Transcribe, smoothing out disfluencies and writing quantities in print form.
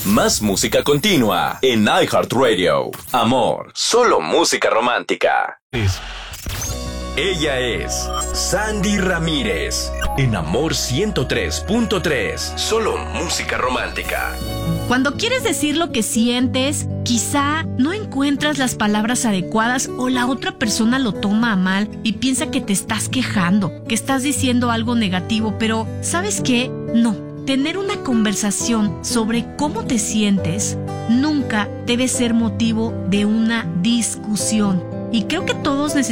Más música continua en iHeartRadio. Amor, solo música romántica. Ella es Sandy Ramírez. En Amor 103.3. Solo música romántica. Cuando quieres decir lo que sientes, quizá no encuentras las palabras adecuadas o la otra persona lo toma a mal y piensa que te estás quejando, que estás diciendo algo negativo, pero ¿sabes qué? No. Tener una conversación sobre cómo te sientes nunca debe ser motivo de una discusión. Y creo que todos necesitamos